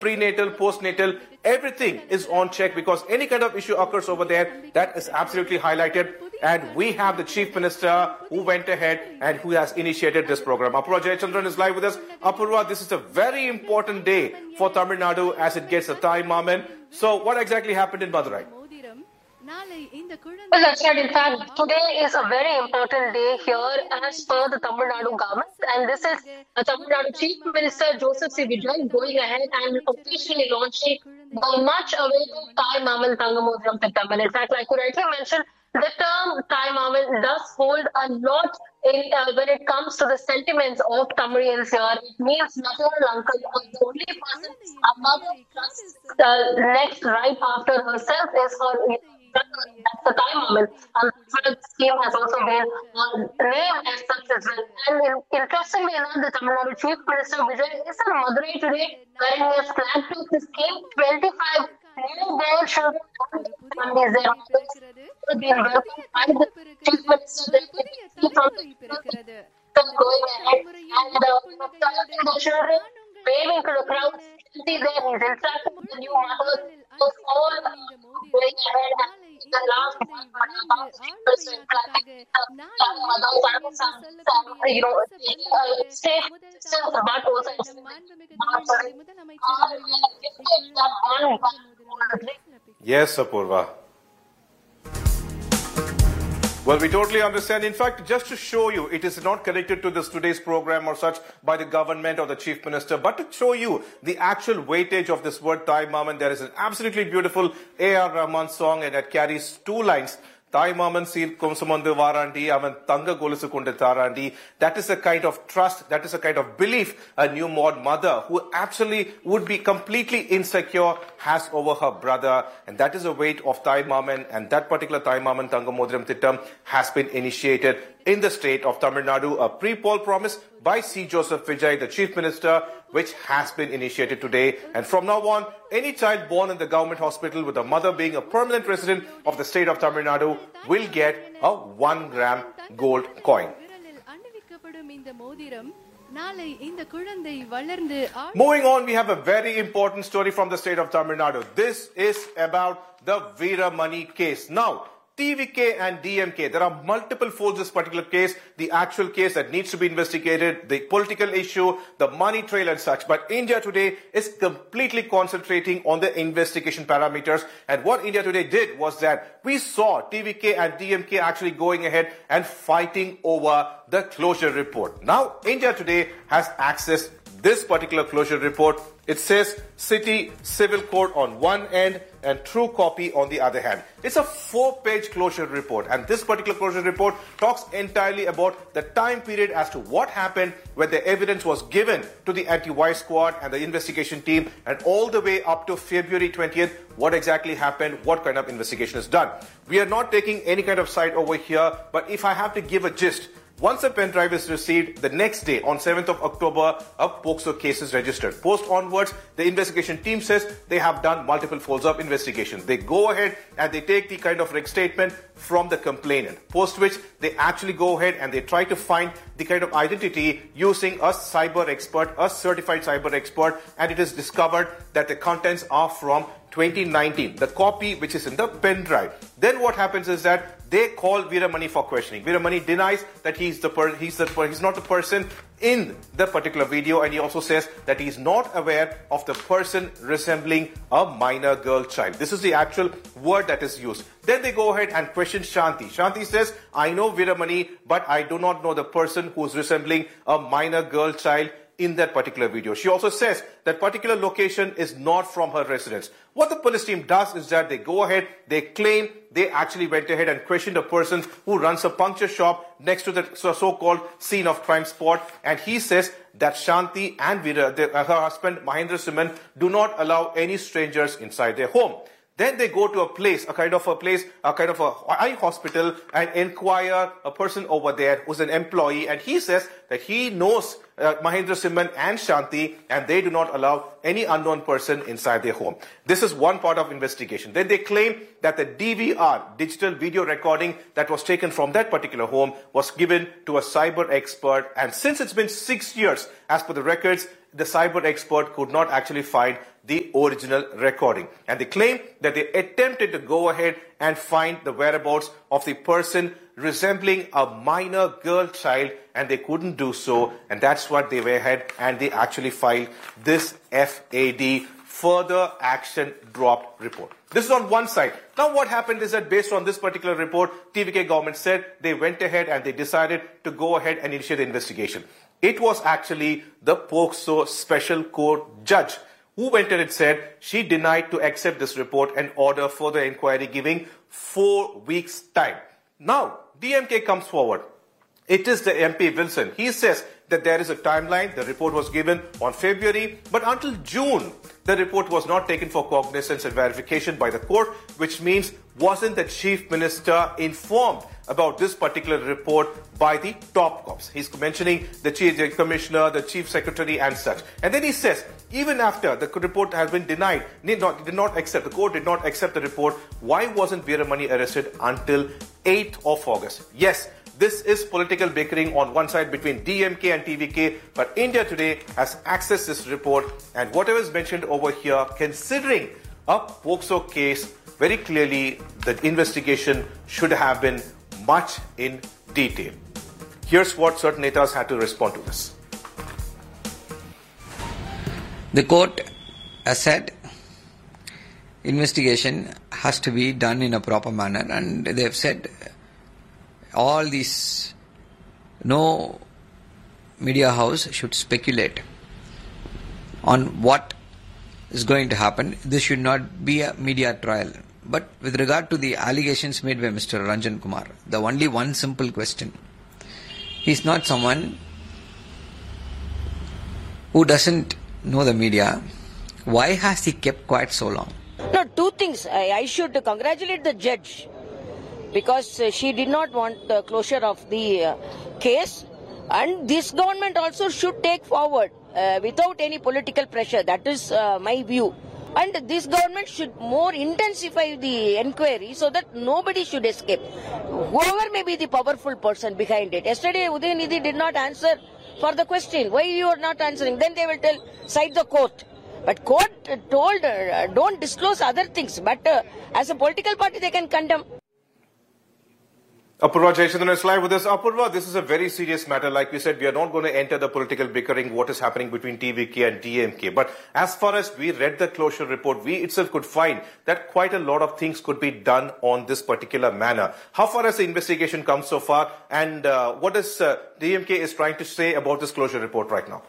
prenatal, postnatal, everything is on check because any kind of issue occurs over there, that is absolutely highlighted. And we have the Chief Minister who went ahead and who has initiated this program. Apurva Jayachandran is live with us. Apurva, this is a very important day for Tamil Nadu as it gets a Thai Maman. So what exactly happened in Madurai? Well, that's right. In fact, today is a very important day here as per the Tamil Nadu government. And this is Tamil Nadu Chief Minister Joseph C. Vijay going ahead and officially launching the much-awaited Thai Maman Thangamodiram Thittam. And in fact, like you rightly mentioned, the term Thai Maman does hold a lot when it comes to the sentiments of Tamilians here. It means maternal uncle, or the only person a mother trusts next right after herself is her. That's the Thai Maman. And the scheme has also been named as such as well. And interestingly enough, the Tamil Nadu Chief Minister Vijay is in Madurai today, where he has flagged off the scheme. 25 newborn children and their mothers will be welcomed by the Chief Minister from going ahead and the children waving to the crowd. See there, he's interacting with the new mothers. All going ahead and the last state but also Yes, Apurva. Well, we totally understand. In fact, just to show you, it is not connected to this today's program or such by the government or the Chief Minister, but to show you the actual weightage of this word Thai Maman. There is an absolutely beautiful A.R. Rahman song, and it carries 2 lines. Thai Maman Sir Kumsumandu Varandi, Avan Tanga Golusukunde Tarandi. That is a kind of trust, that is a kind of belief a newborn mother who actually would be completely insecure has over her brother. And that is the weight of Thai Maman, and that particular Thai Maman Thangamodiram Thittam has been initiated in the state of Tamil Nadu, a pre-poll promise by C. Joseph Vijay, the Chief Minister, which has been initiated today. And from now on, any child born in the government hospital with a mother being a permanent resident of the state of Tamil Nadu will get a 1 gram gold coin. Moving on, we have a very important story from the state of Tamil Nadu. This is about the Veeramani case. Now, TVK and DMK, there are multiple folds in this particular case, the actual case that needs to be investigated, the political issue, the money trail and such. But India Today is completely concentrating on the investigation parameters. And what India Today did was that we saw TVK and DMK actually going ahead and fighting over the closure report. Now, India Today has accessed this particular closure report. It says City Civil Court on one end and True Copy on the other hand. It's a 4-page closure report, and this particular closure report talks entirely about the time period as to what happened when the evidence was given to the anti-vice squad and the investigation team, and all the way up to February 20th, what exactly happened, what kind of investigation is done. We are not taking any kind of side over here, but if I have to give a gist, once a pen drive is received, the next day, on 7th of October, a POCSO case is registered. Post onwards, the investigation team says they have done multiple folds of investigation. They go ahead and they take the kind of reg statement from the complainant. Post which, they actually go ahead and they try to find the kind of identity using a cyber expert, a certified cyber expert, and it is discovered that the contents are from 2019, the copy which is in the pen drive. Then what happens is that they call Veeramani for questioning. Veeramani denies that he's not the person in the particular video, and he also says that he's not aware of the person resembling a minor girl child. This is the actual word that is used. Then they go ahead and question Shanti. Shanti says, I know Veeramani, but I do not know the person who's resembling a minor girl child in that particular video. She also says that particular location is not from her residence. What the police team does is that they go ahead, they claim they actually went ahead and questioned a person who runs a puncture shop next to the so-called scene of crime spot, and he says that Shanti and her husband Mahendra Simhan do not allow any strangers inside their home. Then they go to a kind of eye hospital, and inquire a person over there who's an employee, and he says that he knows Mahendra Simhan and Shanti, and they do not allow any unknown person inside their home. This is one part of investigation. Then they claim that the DVR, digital video recording that was taken from that particular home, was given to a cyber expert, and since it's been 6 years, as per the records, the cyber expert could not actually find the original recording. And they claim that they attempted to go ahead and find the whereabouts of the person resembling a minor girl child, and they couldn't do so. And that's what they went ahead and they actually filed this FAD, Further Action Dropped report. This is on one side. Now what happened is that based on this particular report, TVK government said they went ahead and they decided to go ahead and initiate the investigation. It was actually the POCSO Special Court judge who went ahead and said she denied to accept this report and order further inquiry, giving 4 weeks time. Now, DMK comes forward. It is the MP Wilson. He says that there is a timeline. The report was given on February, but until June, the report was not taken for cognizance and verification by the court, which means wasn't the Chief Minister informed about this particular report by the top cops. He's mentioning the Chief Commissioner, the Chief Secretary and such. And then he says, even after the report has been denied, the court did not accept the report, why wasn't Veeramani arrested until 8th of August? Yes, this is political bickering on one side between DMK and TVK, but India Today has accessed this report, and whatever is mentioned over here, considering a POCSO case, very clearly the investigation should have been much in detail. Here's what certain netas had to respond to this. The court has said investigation has to be done in a proper manner, and they have said all these, no media house should speculate on what is going to happen. This should not be a media trial. But with regard to the allegations made by Mr. Ranjan Kumar, the only one simple question. He's not someone who doesn't know the media. Why has he kept quiet so long? No, two things. I should congratulate the judge, because she did not want the closure of the case, and this government also should take forward without any political pressure. That is my view. And this government should more intensify the inquiry so that nobody should escape. Whoever may be the powerful person behind it. Yesterday, Udayinidhi did not answer for the question. Why you are not answering? Then they will tell, cite the court. But court told don't disclose other things. But as a political party, they can condemn. Apurva Jayachandran is live with us. Apurva, this is a very serious matter. Like we said, we are not going to enter the political bickering, what is happening between TVK and DMK. But as far as we read the closure report, we itself could find that quite a lot of things could be done on this particular manner. How far has the investigation come so far? And what is DMK is trying to say about this closure report right now?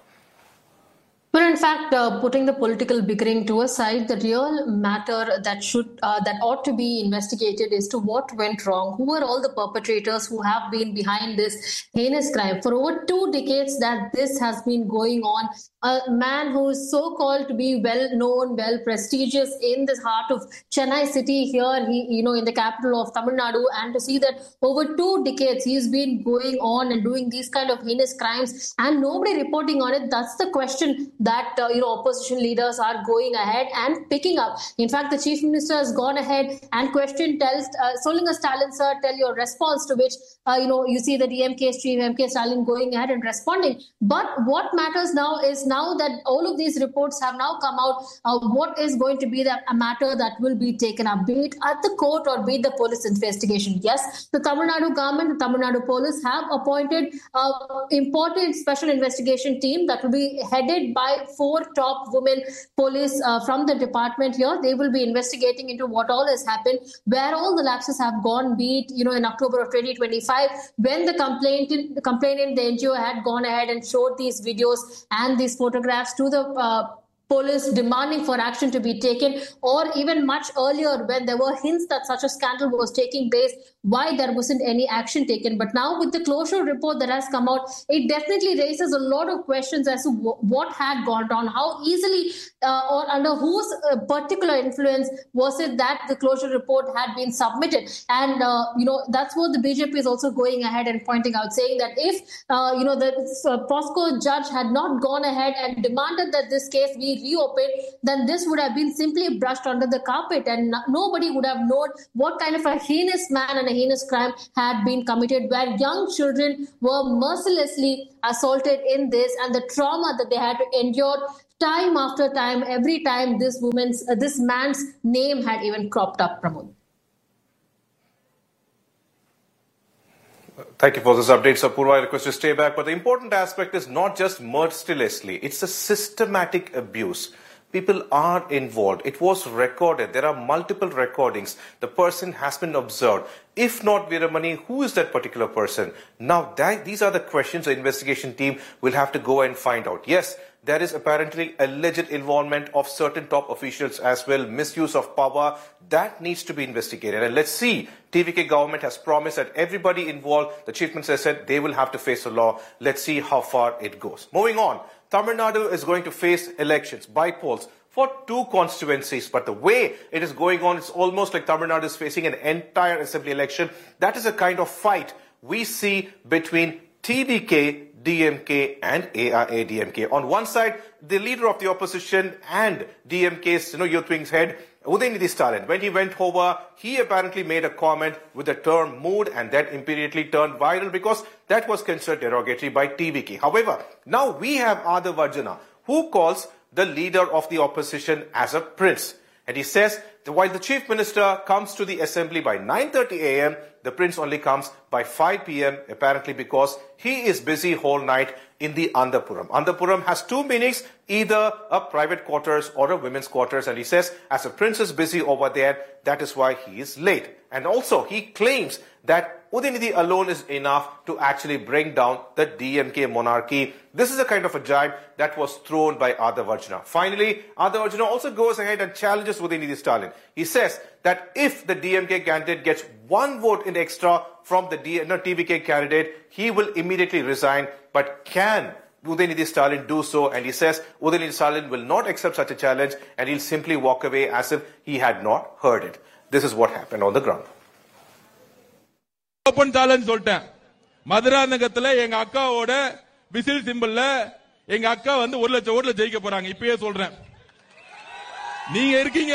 Well, in fact, putting the political bickering to a side, the real matter that ought to be investigated is to what went wrong. Who are all the perpetrators who have been behind this heinous crime? For over 2 decades that this has been going on, a man who is so-called to be well-known, well-prestigious in the heart of Chennai city here, in the capital of Tamil Nadu, and to see that over 2 decades he's been going on and doing these kind of heinous crimes and nobody reporting on it. That's the question that opposition leaders are going ahead and picking up. In fact, the Chief Minister has gone ahead and questioned, Solunga Stalin sir, tell your response, to which you see the DMK Chief MK Stalin going ahead and responding. But what matters now is, now that all of these reports have now come out, what is going to be a matter that will be taken up, be it at the court or be it the police investigation. Yes, the Tamil Nadu government, the Tamil Nadu police have appointed an important special investigation team that will be headed by 4 top women police from the department here. They will be investigating into what all has happened, where all the lapses have gone, be it in October of 2025, when the complainant, the NGO, had gone ahead and showed these videos and these photographs to the police demanding for action to be taken, or even much earlier when there were hints that such a scandal was taking place, why there wasn't any action taken. But now with the closure report that has come out, it definitely raises a lot of questions as to what had gone wrong, how easily or under whose particular influence was it that the closure report had been submitted. And that's what the BJP is also going ahead and pointing out, saying that if the POSCO judge had not gone ahead and demanded that this case be reopened, then this would have been simply brushed under the carpet and nobody would have known what kind of a heinous man and a heinous crime had been committed, where young children were mercilessly assaulted in this, and the trauma that they had to endure time after time, every time this man's name had even cropped up, Pramod. Thank you for this update, Sapurva. I request you to stay back. But the important aspect is not just mercilessly, it's a systematic abuse. People are involved. It was recorded. There are multiple recordings. The person has been observed. If not Veeramani, who is that particular person? Now, these are the questions the investigation team will have to go and find out. Yes, there is apparently alleged involvement of certain top officials as well, misuse of power. That needs to be investigated. And let's see, TVK government has promised that everybody involved, the chief minister said, they will have to face the law. Let's see how far it goes. Moving on, Tamil Nadu is going to face elections by polls for 2 constituencies. But the way it is going on, it's almost like Tamil Nadu is facing an entire assembly election. That is a kind of fight we see between TVK, DMK and AIADMK. On one side, the leader of the opposition and DMK's youth wing's head, Udayanidhi Stalin, when he went over, he apparently made a comment with the term mood, and that immediately turned viral because that was considered derogatory by TVK. However, now we have Aadav Arjuna, who calls the leader of the opposition as a prince. And he says that while the chief minister comes to the assembly by 9:30 a.m., the prince only comes by 5 p.m. apparently because he is busy whole night in the Andapuram. Andapuram has 2 meanings, either a private quarters or a women's quarters. And he says as a prince is busy over there, that is why he is late. And also he claims that Udayanidhi alone is enough to actually bring down the DMK monarchy. This is a kind of a jibe that was thrown by Aadav Arjuna. Finally, Aadav Arjuna also goes ahead and challenges Udayanidhi Stalin. He says that if the DMK candidate gets 1 vote in extra from the TVK candidate, he will immediately resign. But can Udayanidhi Stalin do so? And he says Udayanidhi Stalin will not accept such a challenge and he'll simply walk away as if he had not heard it. This is what happened on the ground. Open challenge சொல்லிட்டேன். மதுராந்தகத்துல எங்க அக்காவோட whistle சிம்பிள்ல எங்க அக்கா 1 லட்சம் ஓட்டுல ஜெயிக்க போறாங்க. இப்பயே சொல்றேன். நீங்க இருக்கீங்க.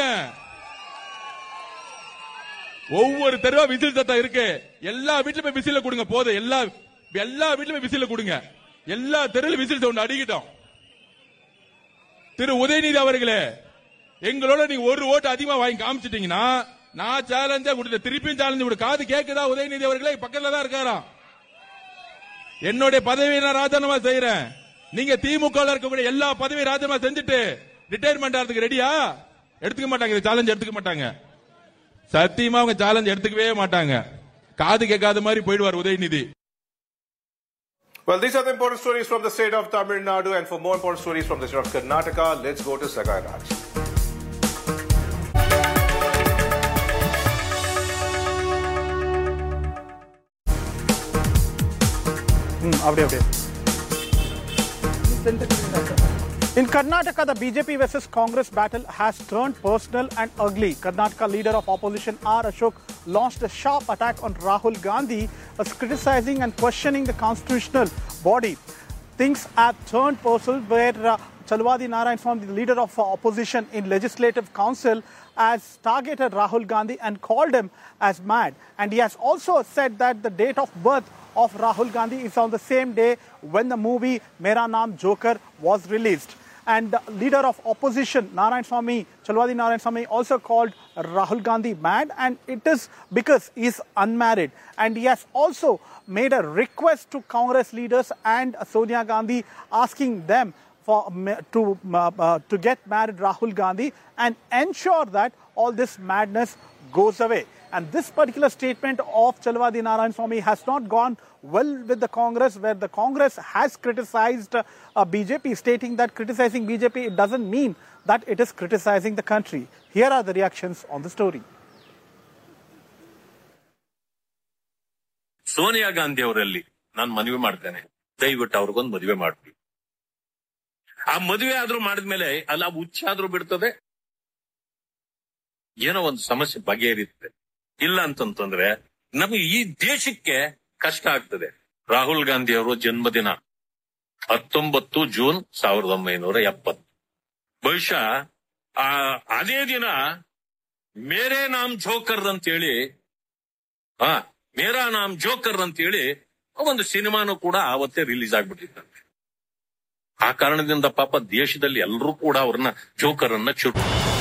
ஒவ்வொரு தெருவா விசில் சத்தம் இருக்கு. எல்லா வீட்லயும் விசில கொடுங்க. போதும். எல்லா வீட்லயும் விசில கொடுங்க. எல்லா தெருவிலும் விசில் சவுண்ட் அடிக்கட்டும். திரு உதயநிதி அவர்களே, எங்களோட நீங்க 1 ஓட்டு அதிகமா வாங்கி காமிச்சிட்டீங்கன்னா நான் சேலஞ்சா கொடுத்த திருப்பியும் சேலஞ்சு கொடு. காது கேக்குதா உதயநிதி அவர்களே? பக்கத்துல தான் இருக்காராம். என்னுடைய பதவியை நான் ராஜினாமா செய்யறேன். நீங்க திமுக இருக்கக்கூடிய எல்லா பதவியும் ராஜினாமா செஞ்சுட்டு ரிட்டையர்மெண்ட் ஆகிறதுக்கு ரெடியா? எடுத்துக்க மாட்டாங்க. சேலஞ்ச் எடுத்துக்க மாட்டாங்க. சத்தியமா அவங்க சேலஞ்ச் எடுத்துக்கவே மாட்டாங்க. காது கேட்காத மாதிரி போயிடுவார் Udhayanidhi. Well, these are the important stories from the state of Tamil Nadu, and for more important stories from the state of Karnataka, let's go to Sagai Raj. In Karnataka, the BJP versus Congress battle has turned personal and ugly. Karnataka leader of opposition R. Ashok launched a sharp attack on Rahul Gandhi, criticizing and questioning the constitutional body. Things have turned personal where Chalwadi Narayan, the leader of opposition in Legislative Council, has targeted Rahul Gandhi and called him as mad. And he has also said that the date of birth of Rahul Gandhi is on the same day when the movie Mera Naam Joker was released. And the leader of opposition, Chalwadi Narayan Swamy, also called Rahul Gandhi mad, and it is because he is unmarried. And he has also made a request to Congress leaders and Sonia Gandhi, asking them to get married Rahul Gandhi and ensure that all this madness goes away. And this particular statement of Chalwadi Narayan Swamy has not gone well with the Congress, where the Congress has criticized BJP, stating that criticizing BJP doesn't mean that it is criticizing the country. Here are the reactions on the story. Sonia Gandhi ಅವರಲ್ಲಿ ನಾನು ಮನವಿ ಮಾಡ್ತೇನೆ, ದಯವಿಟ್ಟು ಅವ್ರಿಗೊಂದು ಮದುವೆ ಮಾಡ್ತೀವಿ. ಆ ಮದುವೆ ಆದ್ರೂ ಮಾಡಿದ್ಮೇಲೆ ಅಲ್ಲ ಹುಚ್ಚ ಆದ್ರೂ ಬಿಡ್ತದೆ, ಏನೋ ಒಂದು ಸಮಸ್ಯೆ ಬಗೆಹರಿಯುತ್ತೆ. ಇಲ್ಲ ಅಂತಂತಂದ್ರೆ ನಮಗೆ ಈ ದೇಶಕ್ಕೆ ಕಷ್ಟ ಆಗ್ತದೆ. ರಾಹುಲ್ ಗಾಂಧಿ ಅವರು ಜನ್ಮದಿನ 19 ಜೂನ್ 1970. ಬಹುಶಃ ಅದೇ ದಿನ ಮೇರೆ ನಾಮ್ ಜೋಕರ್ ಅಂತೇಳಿ ಮೇರಾ ನಾಮ್ ಜೋಕರ್ ಅಂತೇಳಿ ಒಂದು ಸಿನಿಮಾನು ಕೂಡ ಆವತ್ತೇ ರಿಲೀಸ್ ಆಗ್ಬಿಟ್ಟಿತ್ತು. ಆ ಕಾರಣದಿಂದ ಪಾಪ ದೇಶದಲ್ಲಿ ಎಲ್ಲರೂ ಕೂಡ ಅವ್ರನ್ನ ಜೋಕರ್ ಅನ್ನ ಚುಟ್ಟು.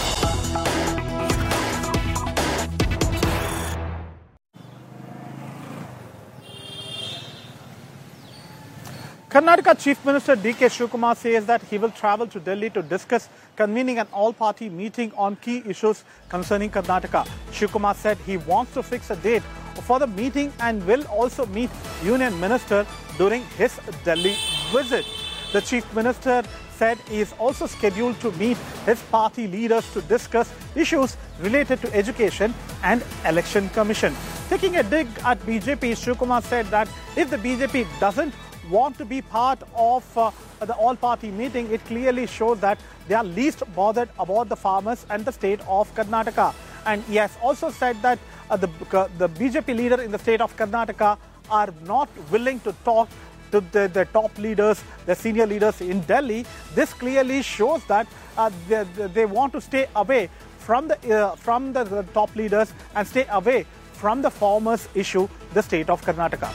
Karnataka Chief Minister D.K. Shivakumar says that he will travel to Delhi to discuss convening an all-party meeting on key issues concerning Karnataka. Shivakumar said he wants to fix a date for the meeting and will also meet Union Minister during his Delhi visit. The Chief Minister said he is also scheduled to meet his party leaders to discuss issues related to education and election commission. Taking a dig at BJP, Shivakumar said that if the BJP doesn't want to be part of the all-party meeting, it clearly shows that they are least bothered about the farmers and the state of Karnataka. And he has also said that the BJP leader in the state of Karnataka are not willing to talk to the top leaders, the senior leaders in Delhi. This clearly shows that they want to stay away from the top leaders and stay away from the farmers issue, the state of Karnataka.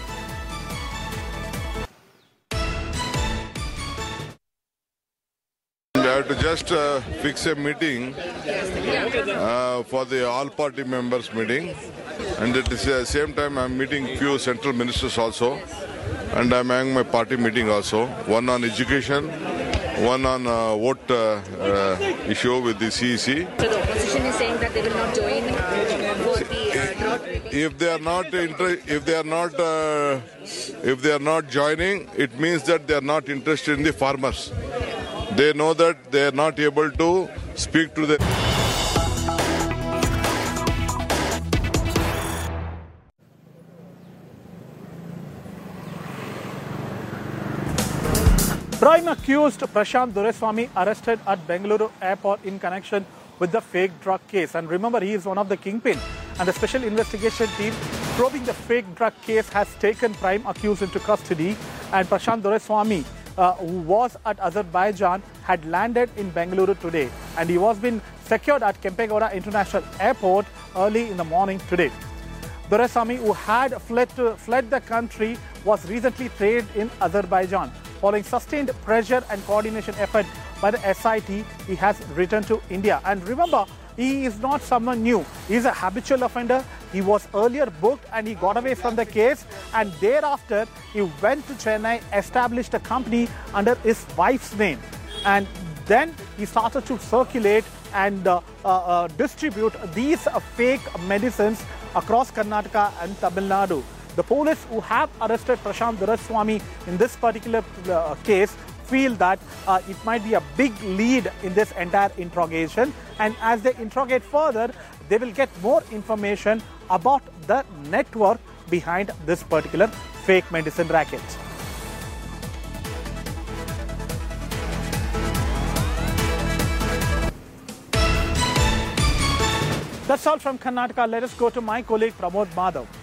I have to just fix a meeting for the all-party members meeting, and at the same time I'm meeting few central ministers also, and I'm having my party meeting also, one on education, one on vote issue with the CEC. So the opposition is saying that they will not join for the if they are not joining, it means that they are not interested in the farmers. They know that they are not able to speak to the... Prime accused Prashant Doraiswamy arrested at Bengaluru airport in connection with the fake drug case. And remember, he is one of the kingpin. And the special investigation team probing the fake drug case has taken Prime accused into custody. And Prashant Doraiswamy, who was at Azerbaijan, had landed in Bengaluru today, and he was been secured at Kempegowda International Airport early in the morning today. Doraiswamy, who had fled the country, was recently trained in Azerbaijan. Following sustained pressure and coordination effort by the SIT, he has returned to India. And remember, he is not someone new. He is a habitual offender. He was earlier booked and he got away from the case. And thereafter, he went to Chennai, established a company under his wife's name. And then he started to circulate and distribute these fake medicines across Karnataka and Tamil Nadu. The police who have arrested Prashant Doraiswamy in this particular case feel that it might be a big lead in this entire interrogation, and as they interrogate further, they will get more information about the network behind this particular fake medicine racket. That's all from Karnataka. Let us go to my colleague Pramod Madhav.